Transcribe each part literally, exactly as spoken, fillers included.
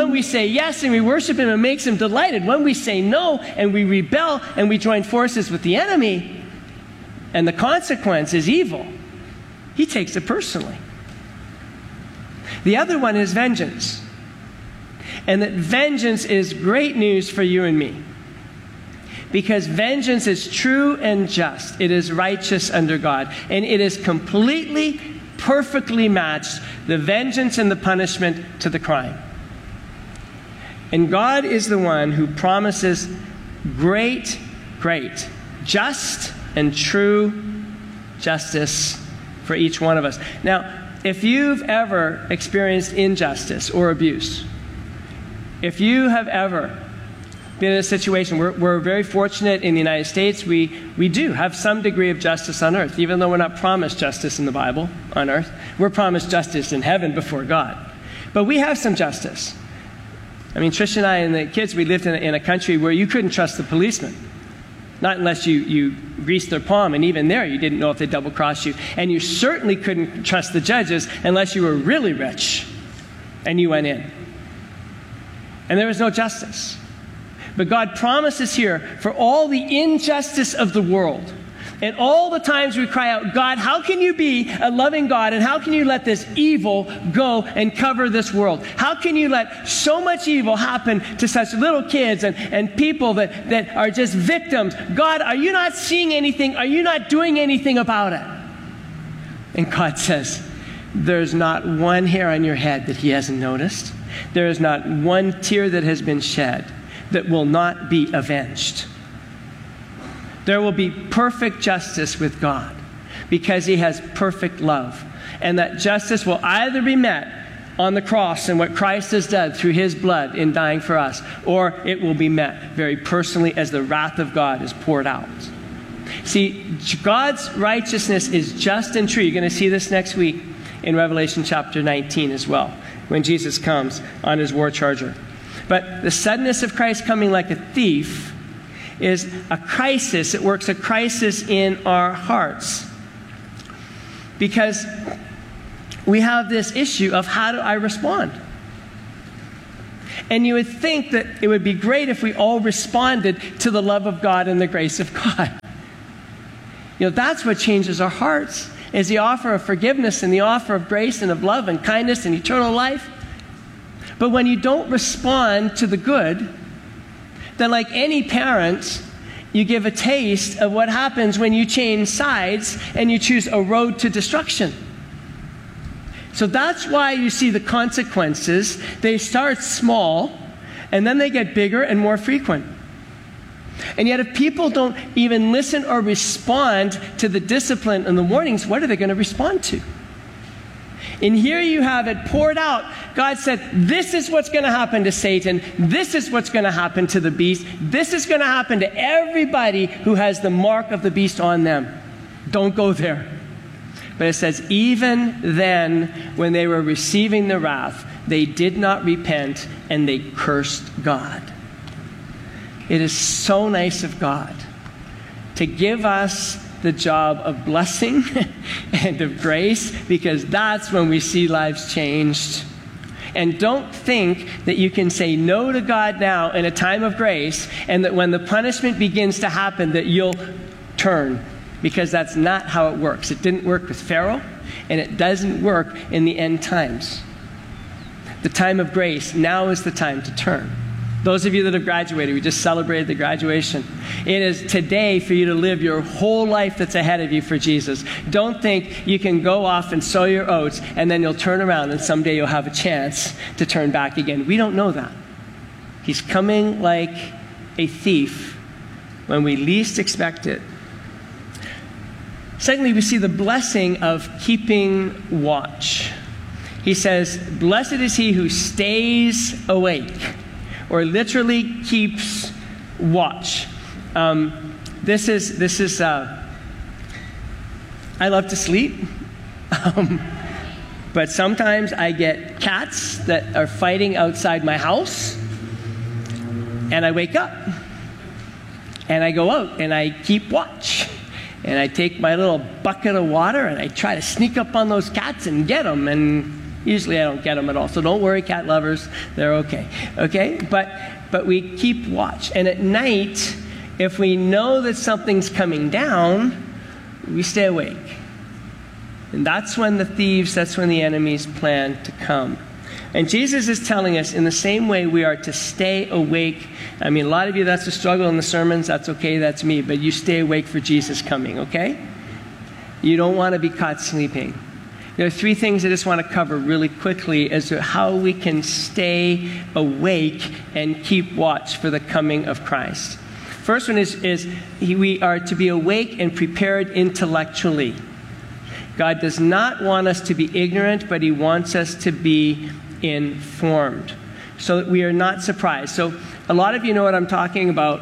when we say yes and we worship him, it makes him delighted. When we say no and we rebel and we join forces with the enemy, and the consequence is evil, he takes it personally. The other one is vengeance. And that vengeance is great news for you and me. Because vengeance is true and just. It is righteous under God. And it is completely, perfectly matched, the vengeance and the punishment to the crime. And God is the one who promises great, great, just and true justice for each one of us. Now, if you've ever experienced injustice or abuse, if you have ever been in a situation, we're, we're very fortunate in the United States, we, we do have some degree of justice on earth, even though we're not promised justice in the Bible on earth. We're promised justice in heaven before God. But we have some justice. I mean, Trish and I and the kids, we lived in a, in a country where you couldn't trust the policeman. Not unless you, you greased their palm, and even there you didn't know if they double-crossed you. And you certainly couldn't trust the judges unless you were really rich and you went in. And there was no justice. But God promises here, for all the injustice of the world, and all the times we cry out, God, how can you be a loving God, and how can you let this evil go and cover this world? How can you let so much evil happen to such little kids and, and people that, that are just victims? God, are you not seeing anything? Are you not doing anything about it? And God says, there's not one hair on your head that he hasn't noticed. There is not one tear that has been shed that will not be avenged. There will be perfect justice with God because he has perfect love. And that justice will either be met on the cross and what Christ has done through his blood in dying for us, or it will be met very personally as the wrath of God is poured out. See, God's righteousness is just and true. You're going to see this next week in Revelation chapter nineteen as well, when Jesus comes on his war charger. But the suddenness of Christ coming like a thief is a crisis. It works a crisis in our hearts. Because we have this issue of how do I respond? And you would think that it would be great if we all responded to the love of God and the grace of God. You know, that's what changes our hearts, is the offer of forgiveness and the offer of grace and of love and kindness and eternal life. But when you don't respond to the good, then like any parent, you give a taste of what happens when you change sides and you choose a road to destruction. So that's why you see the consequences. They start small, and then they get bigger and more frequent. And yet if people don't even listen or respond to the discipline and the warnings, what are they going to respond to? And here you have it poured out. God said, this is what's going to happen to Satan. This is what's going to happen to the beast. This is going to happen to everybody who has the mark of the beast on them. Don't go there. But it says, even then, when they were receiving the wrath, they did not repent and they cursed God. It is so nice of God to give us the job of blessing and of grace, because that's when we see lives changed. And don't think that you can say no to God now in a time of grace, and that when the punishment begins to happen that you'll turn, because that's not how it works. It didn't work with Pharaoh, and it doesn't work in the end times. The time of grace, now is the time to turn. Those of you that have graduated, we just celebrated the graduation. It is today for you to live your whole life that's ahead of you for Jesus. Don't think you can go off and sow your oats and then you'll turn around and someday you'll have a chance to turn back again. We don't know that. He's coming like a thief when we least expect it. Secondly, we see the blessing of keeping watch. He says, blessed is he who stays awake, or literally keeps watch. Um, this is, this is, uh, I love to sleep, um, but sometimes I get cats that are fighting outside my house, and I wake up, and I go out, and I keep watch. And I take my little bucket of water, and I try to sneak up on those cats and get them, and Usually I don't get them at all. So don't worry, cat lovers. They're okay. Okay? But, but we keep watch. And at night, if we know that something's coming down, we stay awake. And that's when the thieves, that's when the enemies plan to come. And Jesus is telling us in the same way we are to stay awake. I mean, a lot of you, that's a struggle in the sermons. That's okay, that's me. But you stay awake for Jesus coming, okay? You don't want to be caught sleeping. There are three things I just want to cover really quickly as to how we can stay awake and keep watch for the coming of Christ. First one is, is we are to be awake and prepared intellectually. God does not want us to be ignorant, but he wants us to be informed so that we are not surprised. So a lot of you know what I'm talking about.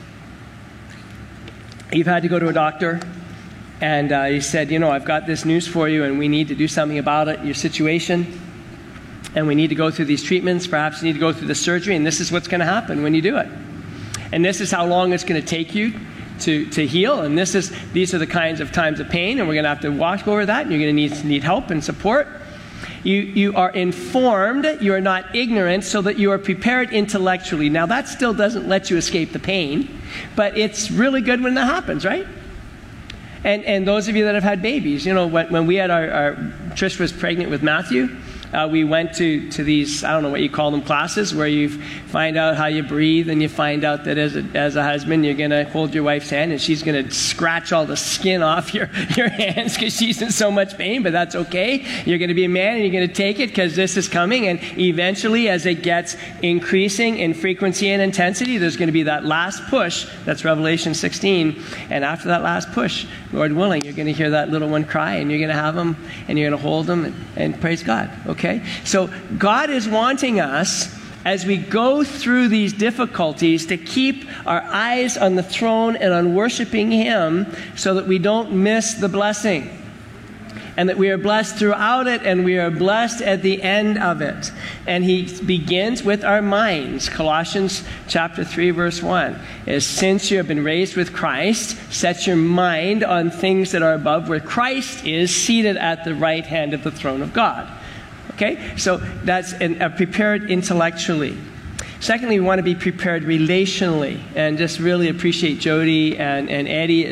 You've had to go to a doctor and uh, he said, you know, I've got this news for you and we need to do something about it, your situation. And we need to go through these treatments. Perhaps you need to go through the surgery, and this is what's going to happen when you do it. And this is how long it's going to take you to, to heal. And this is these are the kinds of times of pain, and we're going to have to walk over that, and you're going to need, need help and support. You, you are informed, you are not ignorant, so that you are prepared intellectually. Now, that still doesn't let you escape the pain, but it's really good when that happens, right? And, and those of you that have had babies, you know, when, when we had our, our, Trish was pregnant with Matthew, Uh, we went to, to these, I don't know what you call them, classes where you find out how you breathe, and you find out that as a, as a husband, you're going to hold your wife's hand and she's going to scratch all the skin off your, your hands because she's in so much pain, but that's okay. You're going to be a man and you're going to take it because this is coming, and eventually as it gets increasing in frequency and intensity, there's going to be that last push. That's Revelation sixteen. And after that last push, Lord willing, you're going to hear that little one cry, and you're going to have him and you're going to hold him and, and praise God. Okay? Okay? So God is wanting us, as we go through these difficulties, to keep our eyes on the throne and on worshiping him so that we don't miss the blessing. And that we are blessed throughout it, and we are blessed at the end of it. And he begins with our minds. Colossians chapter three, verse one is, since you have been raised with Christ, set your mind on things that are above, where Christ is seated at the right hand of the throne of God. Okay, so that's an, uh, prepared intellectually. Secondly, we want to be prepared relationally, and just really appreciate Jody and, and Eddie